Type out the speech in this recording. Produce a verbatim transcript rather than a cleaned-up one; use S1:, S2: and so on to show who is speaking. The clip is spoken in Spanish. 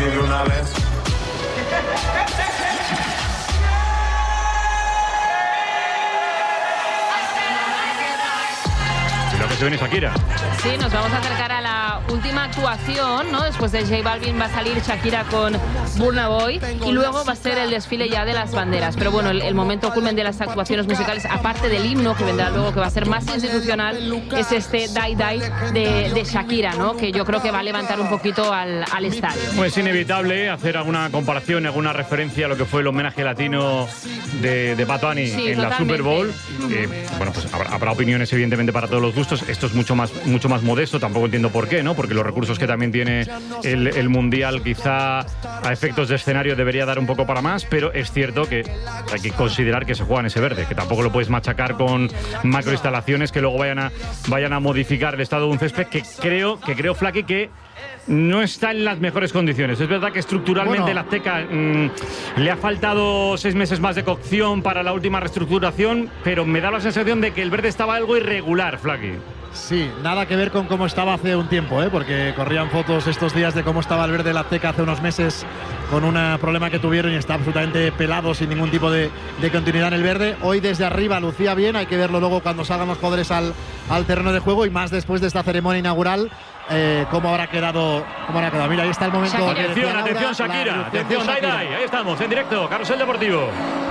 S1: dile una vez.
S2: Lo que se viene Shakira.
S3: Sí, nos vamos a acercar a la última actuación, ¿no? Después de J Balvin va a salir Shakira con Burna Boy y luego va a ser el desfile ya de las banderas. Pero bueno, el, el momento culmen de las actuaciones musicales, aparte del himno que vendrá luego, que va a ser más institucional, es este Die Die de, de Shakira, ¿no? Que yo creo que va a levantar un poquito al, al estadio.
S2: Pues inevitable hacer alguna comparación, alguna referencia a lo que fue el homenaje latino de, de Bad Bunny
S3: Sí,
S2: en la
S3: totalmente.
S2: Super Bowl. Eh, bueno, pues habrá, habrá opiniones evidentemente para todos los gustos. Esto es mucho más, mucho más modesto, tampoco entiendo por qué, ¿no? Porque los recursos que también tiene el, el Mundial quizá a efectos de escenario debería dar un poco para más, pero es cierto que hay que considerar que se juega en ese verde, que tampoco lo puedes machacar con macroinstalaciones que luego vayan a, vayan a modificar el estado de un césped que creo, que creo, Flaky, que no está en las mejores condiciones. Es verdad que estructuralmente
S4: Bueno.
S2: la Azteca mmm, le ha faltado seis meses más de cocción para la última reestructuración, pero me da la sensación de que el verde estaba algo irregular, Flaky.
S4: Sí, nada que ver con cómo estaba hace un tiempo, ¿eh? Porque corrían fotos estos días de cómo estaba el verde de la Azteca hace unos meses con un problema que tuvieron y está absolutamente pelado, sin ningún tipo de, de continuidad en el verde. Hoy desde arriba lucía bien, hay que verlo luego cuando salgan los jugadores al, al terreno de juego y más después de esta ceremonia inaugural. Eh, ¿Cómo habrá quedado? ¿Cómo habrá quedado? Mira, ahí está el momento.
S3: Shakira.
S4: que decía
S2: Atención,
S4: Laura,
S2: atención,
S4: la
S2: Shakira.
S4: erupción de
S2: Atención, Dai
S4: Shakira.
S2: Dai. Ahí estamos, en directo, Carrusel Deportivo.